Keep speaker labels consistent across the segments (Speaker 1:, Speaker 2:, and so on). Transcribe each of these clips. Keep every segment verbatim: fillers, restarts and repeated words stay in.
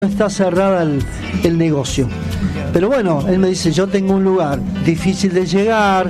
Speaker 1: está cerrada el, el negocio. Pero bueno, él me dice, yo tengo un lugar difícil de llegar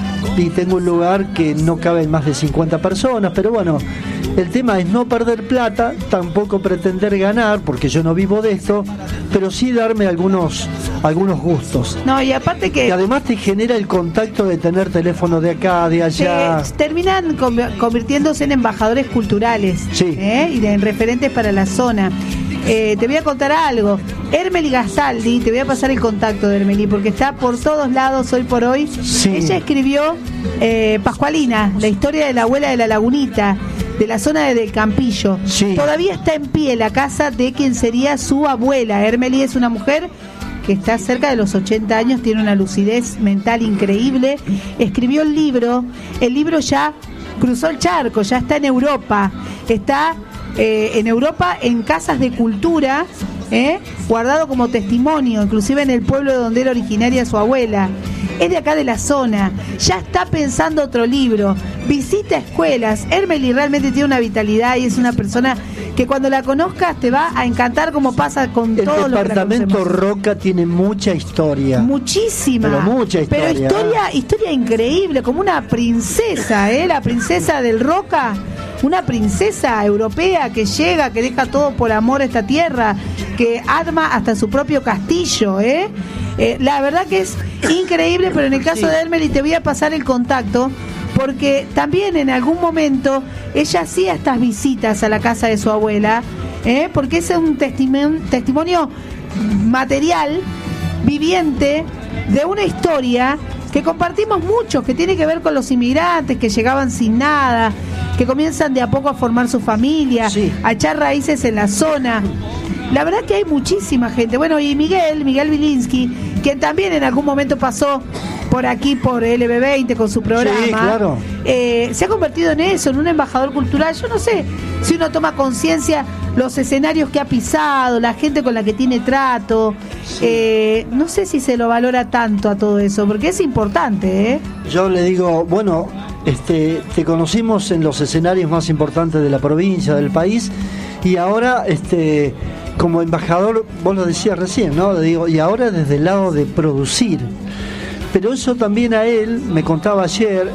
Speaker 1: y tengo un lugar que no caben más de cincuenta personas, pero bueno, el tema es no perder plata, tampoco pretender ganar, porque yo no vivo de esto, pero sí darme algunos algunos gustos.
Speaker 2: No, y aparte que...
Speaker 1: Y además te genera el contacto de tener teléfono de acá, de allá.
Speaker 2: Se terminan convirtiéndose en embajadores culturales,
Speaker 1: sí.
Speaker 2: ¿eh? Y en referentes para la zona. Eh, te voy a contar algo. Hermely Gastaldi, te voy a pasar el contacto de Hermely, porque está por todos lados hoy por hoy.
Speaker 1: Sí.
Speaker 2: Ella escribió eh, Pascualina, la historia de la abuela de la Lagunita, de la zona de Del Campillo.
Speaker 1: Sí.
Speaker 2: Todavía está en pie la casa de quien sería su abuela. Hermely es una mujer que está cerca de los ochenta años, tiene una lucidez mental increíble. Escribió el libro, el libro ya cruzó el charco, ya está en Europa, está eh, en Europa en casas de cultura, eh, guardado como testimonio, inclusive en el pueblo de donde era originaria su abuela. Es de acá de la zona, ya está pensando otro libro, visita escuelas. Hermely realmente tiene una vitalidad y es una persona que cuando la conozcas te va a encantar, como pasa con
Speaker 1: el
Speaker 2: todos los que la
Speaker 1: departamento Roca tiene mucha historia.
Speaker 2: Muchísima.
Speaker 1: Pero mucha historia.
Speaker 2: Pero historia, historia increíble, como una princesa, ¿eh? La princesa del Roca, una princesa europea que llega, que deja todo por amor a esta tierra, que arma hasta su propio castillo, ¿eh? Eh, la verdad que es increíble, pero en el caso
Speaker 1: sí.
Speaker 2: de Hermely te voy a pasar el contacto, porque también en algún momento ella hacía estas visitas a la casa de su abuela, ¿eh? Porque es un testimonio, testimonio material, viviente, de una historia que compartimos muchos, que tiene que ver con los inmigrantes que llegaban sin nada, que comienzan de a poco a formar su familia,
Speaker 1: sí.
Speaker 2: a echar raíces en la zona. La verdad que hay muchísima gente. Bueno, y Miguel, Miguel Bilinsky, quien también en algún momento pasó por aquí, por L B veinte, con su programa.
Speaker 1: Sí, claro.
Speaker 2: Eh, se ha convertido en eso, en un embajador cultural. Yo no sé si uno toma conciencia los escenarios que ha pisado, la gente con la que tiene trato.
Speaker 1: Sí.
Speaker 2: Eh, no sé si se lo valora tanto a todo eso, porque es importante, ¿eh?
Speaker 1: Yo le digo, bueno, este, te conocimos en los escenarios más importantes de la provincia, del país, y ahora, este, como embajador, vos lo decías recién, ¿no? Le digo, y ahora desde el lado de producir. Pero eso también a él, me contaba ayer,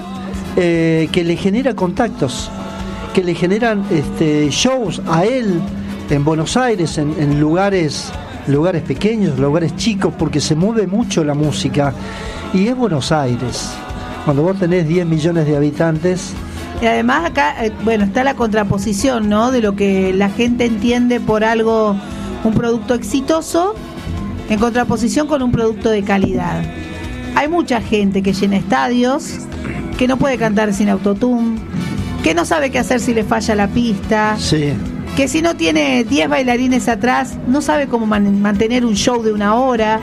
Speaker 1: eh, que le genera contactos, que le generan este, shows a él en Buenos Aires, en, en lugares, lugares pequeños, lugares chicos, porque se mueve mucho la música. Y es Buenos Aires. Cuando vos tenés diez millones de habitantes...
Speaker 2: Y además acá, eh, bueno, está la contraposición, ¿no? De lo que la gente entiende por algo, un producto exitoso, en contraposición con un producto de calidad. Hay mucha gente que llena estadios, que no puede cantar sin autotune, que no sabe qué hacer si le falla la pista,
Speaker 1: Sí.
Speaker 2: que si no tiene diez bailarines atrás, no sabe cómo man- mantener un show de una hora.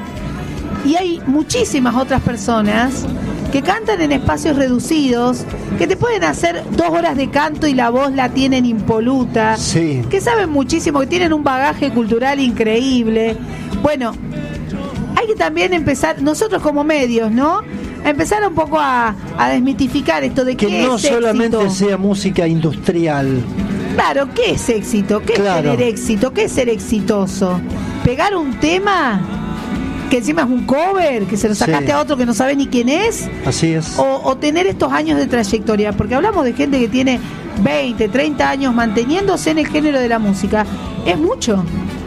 Speaker 2: Y hay muchísimas otras personas que cantan en espacios reducidos, que te pueden hacer dos horas de canto y la voz la tienen impoluta,
Speaker 1: Sí.
Speaker 2: que saben muchísimo, que tienen un bagaje cultural increíble. Bueno, hay que también empezar, nosotros como medios, ¿no? A empezar un poco a, a desmitificar esto de
Speaker 1: Que
Speaker 2: qué
Speaker 1: no
Speaker 2: es
Speaker 1: solamente
Speaker 2: éxito.
Speaker 1: sea música industrial.
Speaker 2: Claro, ¿qué es éxito? ¿Qué
Speaker 1: Claro.
Speaker 2: es tener éxito? ¿Qué es ser exitoso? ¿Pegar un tema que encima es un cover, que se lo sacaste
Speaker 1: Sí.
Speaker 2: a otro que no sabe ni quién es?
Speaker 1: Así es.
Speaker 2: O, o tener estos años de trayectoria, porque hablamos de gente que tiene veinte, treinta años manteniéndose en el género de la música. Es mucho,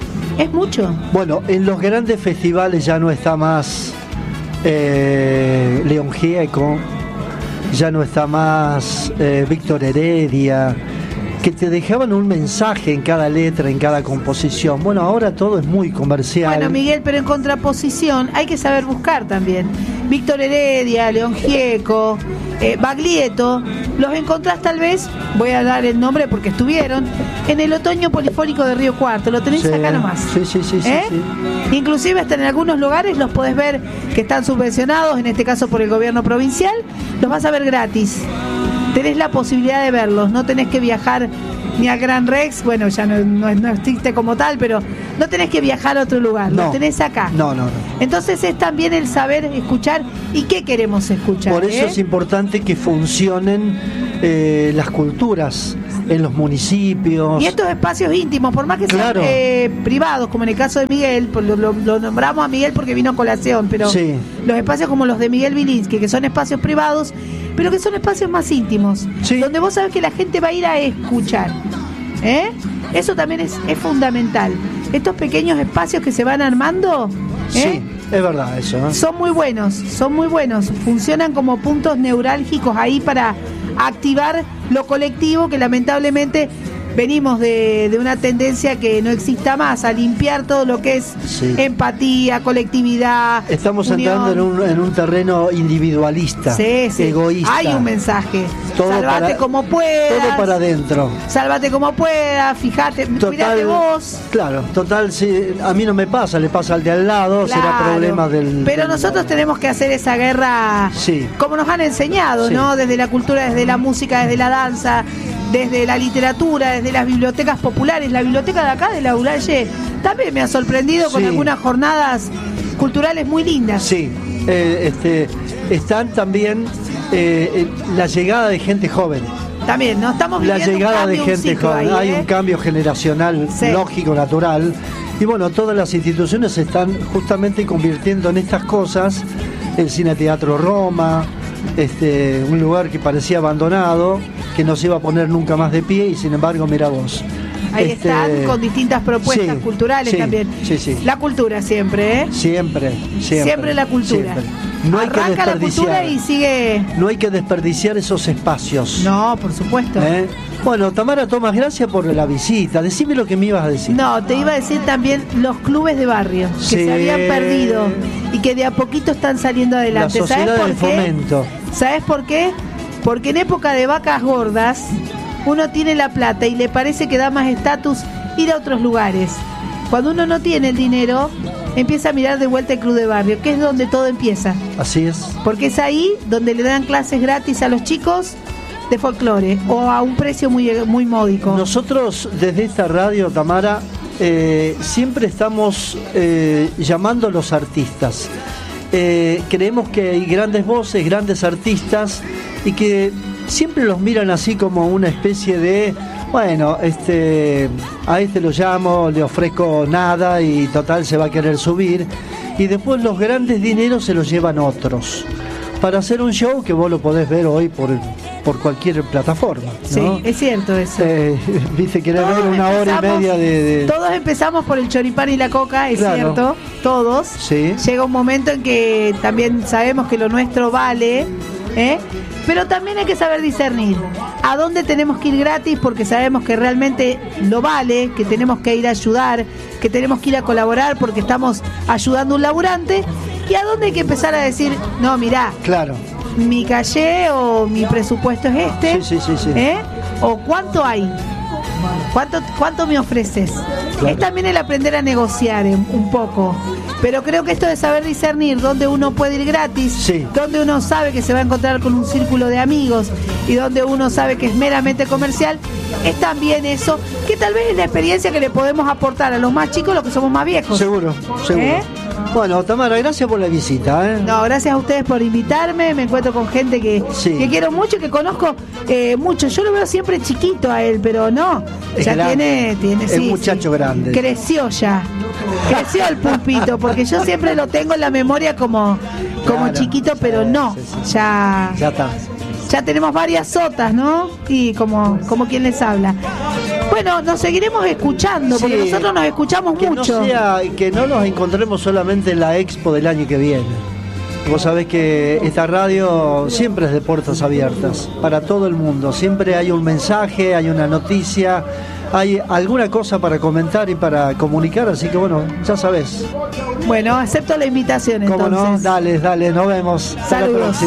Speaker 2: es mucho.
Speaker 1: Bueno, en los grandes festivales ya no está más eh, León Gieco, ya no está más eh, Víctor Heredia, que te dejaban un mensaje en cada letra, en cada composición. Bueno, ahora todo es muy comercial.
Speaker 2: Bueno, Miguel, pero en contraposición hay que saber buscar también. Víctor Heredia, León Gieco, eh, Baglietto, los encontrás tal vez, voy a dar el nombre porque estuvieron, en el Otoño Polifónico de Río Cuarto, lo tenéis
Speaker 1: Sí.
Speaker 2: acá nomás.
Speaker 1: Sí, sí, sí, sí,
Speaker 2: ¿Eh?
Speaker 1: sí.
Speaker 2: Inclusive hasta en algunos lugares los podés ver que están subvencionados, en este caso por el gobierno provincial, los vas a ver gratis. Tenés la posibilidad de verlos, no tenés que viajar ni a Gran Rex, bueno, ya no, no, no existe como tal, pero no tenés que viajar a otro lugar,
Speaker 1: No.
Speaker 2: los tenés acá.
Speaker 1: No, no, no.
Speaker 2: Entonces es también el saber escuchar y qué queremos escuchar.
Speaker 1: Por eso
Speaker 2: ¿eh?
Speaker 1: es importante que funcionen eh, las culturas en los municipios.
Speaker 2: Y estos espacios íntimos, por más que
Speaker 1: claro.
Speaker 2: sean eh, privados, como en el caso de Miguel, lo, lo, lo nombramos a Miguel porque vino a colación, pero
Speaker 1: sí.
Speaker 2: los espacios como los de Miguel Bilinsky, que son espacios privados, pero que son espacios más íntimos,
Speaker 1: sí. donde
Speaker 2: vos sabés que la gente va a ir a escuchar. ¿Eh? Eso también es, es fundamental. Estos pequeños espacios que se van armando, ¿eh?
Speaker 1: sí, es verdad eso, ¿eh?
Speaker 2: son muy buenos, son muy buenos. Funcionan como puntos neurálgicos ahí para activar lo colectivo, que lamentablemente venimos de, de una tendencia que no exista más, a limpiar todo lo que es sí. empatía, colectividad.
Speaker 1: Estamos
Speaker 2: unión.
Speaker 1: entrando en un, en un terreno individualista,
Speaker 2: sí, sí.
Speaker 1: egoísta.
Speaker 2: Hay un mensaje.
Speaker 1: Todo
Speaker 2: Sálvate
Speaker 1: para,
Speaker 2: como puedas.
Speaker 1: Todo para adentro.
Speaker 2: Sálvate como puedas, fíjate,
Speaker 1: total,
Speaker 2: cuídate vos.
Speaker 1: Claro, total, sí, a mí no me pasa, le pasa al de al lado, claro, será problema del...
Speaker 2: Pero
Speaker 1: del...
Speaker 2: nosotros tenemos que hacer esa guerra
Speaker 1: sí.
Speaker 2: como nos han enseñado, sí. ¿no? Desde la cultura, desde la música, desde la danza, desde la literatura, desde las bibliotecas populares. La biblioteca de acá, de la Uralle, también me ha sorprendido sí. con algunas jornadas culturales muy lindas.
Speaker 1: Sí, eh, este, están también eh, la llegada de gente joven.
Speaker 2: También, ¿no? Estamos viviendo
Speaker 1: la llegada
Speaker 2: un cambio,
Speaker 1: de gente joven.
Speaker 2: Ahí,
Speaker 1: Hay
Speaker 2: ¿eh?
Speaker 1: un cambio generacional sí. lógico, natural. Y bueno, todas las instituciones se están justamente convirtiendo en estas cosas. El Cine Teatro Roma, este, un lugar que parecía abandonado, que no se iba a poner nunca más de pie, y sin embargo, mira vos.
Speaker 2: Ahí
Speaker 1: este,
Speaker 2: están con distintas propuestas
Speaker 1: sí,
Speaker 2: culturales
Speaker 1: sí,
Speaker 2: también.
Speaker 1: Sí, sí.
Speaker 2: La cultura siempre, ¿eh?
Speaker 1: Siempre, siempre.
Speaker 2: Siempre la cultura.
Speaker 1: Siempre. No hay
Speaker 2: Arranca
Speaker 1: que desperdiciar,
Speaker 2: la cultura y sigue.
Speaker 1: No hay que desperdiciar esos espacios.
Speaker 2: No, por supuesto.
Speaker 1: ¿Eh? Bueno, Tamara Tomás, gracias por la visita. Decime lo que me ibas a decir.
Speaker 2: No, te iba a decir también los clubes de barrio que
Speaker 1: sí.
Speaker 2: se habían perdido y que de a poquito están saliendo adelante.
Speaker 1: La sociedad
Speaker 2: ¿Sabes por
Speaker 1: del
Speaker 2: qué?
Speaker 1: fomento.
Speaker 2: ¿Sabes por qué? Porque en época de vacas gordas uno tiene la plata y le parece que da más estatus ir a otros lugares. Cuando uno no tiene el dinero, empieza a mirar de vuelta el club de barrio, que es donde todo empieza.
Speaker 1: Así es.
Speaker 2: Porque es ahí donde le dan clases gratis a los chicos de folclore o a un precio muy, muy módico.
Speaker 1: Nosotros desde esta radio, Tamara, eh, siempre estamos eh, llamando a los artistas. Eh, creemos que hay grandes voces, grandes artistas, y que siempre los miran así como una especie de... Bueno, este, a este lo llamo, le ofrezco nada y total se va a querer subir. Y después los grandes dineros se los llevan otros. Para hacer un show que vos lo podés ver hoy por, por cualquier plataforma, ¿no?
Speaker 2: Sí, es cierto eso.
Speaker 1: Eh, Viste, querés
Speaker 2: todos
Speaker 1: ver una hora y media de, de...
Speaker 2: Todos empezamos por el choripán y la coca, es
Speaker 1: claro.
Speaker 2: cierto. Todos.
Speaker 1: Sí.
Speaker 2: Llega un momento en que también sabemos que lo nuestro vale, ¿eh? Pero también hay que saber discernir a dónde tenemos que ir gratis porque sabemos que realmente lo vale, que tenemos que ir a ayudar, que tenemos que ir a colaborar porque estamos ayudando a un laburante, y a dónde hay que empezar a decir, no, mirá,
Speaker 1: claro,
Speaker 2: mi calle o mi presupuesto es este,
Speaker 1: sí, sí, sí, sí.
Speaker 2: ¿eh? O cuánto hay, cuánto, cuánto me ofreces. Claro. Es también el aprender a negociar un, un poco. Pero creo que esto de saber discernir dónde uno puede ir gratis,
Speaker 1: sí.
Speaker 2: dónde uno sabe que se va a encontrar con un círculo de amigos y donde uno sabe que es meramente comercial, es también eso, que tal vez es la experiencia que le podemos aportar a los más chicos, los que somos más viejos.
Speaker 1: Seguro, seguro. ¿Eh? Bueno, Tamara, gracias por la visita. ¿eh?
Speaker 2: No, gracias a ustedes por invitarme. Me encuentro con gente que, sí. que quiero mucho y que conozco eh, mucho. Yo lo veo siempre chiquito a él, pero no.
Speaker 1: Es
Speaker 2: ya
Speaker 1: grande.
Speaker 2: tiene, tiene
Speaker 1: es
Speaker 2: sí,
Speaker 1: muchacho
Speaker 2: sí.
Speaker 1: grande.
Speaker 2: Creció ya. Creció el pulpito, porque yo siempre lo tengo en la memoria como, como claro, chiquito, pero sí, no. Sí, sí. Ya,
Speaker 1: ya está.
Speaker 2: Ya tenemos varias sotas, ¿no? Y como, como quien les habla. Bueno, nos seguiremos escuchando, porque sí, nosotros nos escuchamos
Speaker 1: que
Speaker 2: mucho.
Speaker 1: No sea, que no nos encontremos solamente en la expo del año que viene. Vos sabés que esta radio siempre es de puertas abiertas, para todo el mundo. Siempre hay un mensaje, hay una noticia, hay alguna cosa para comentar y para comunicar, así que bueno, ya sabés.
Speaker 2: Bueno, acepto la invitación entonces.
Speaker 1: ¿Cómo no? Dale, dale, nos vemos.
Speaker 2: Saludos.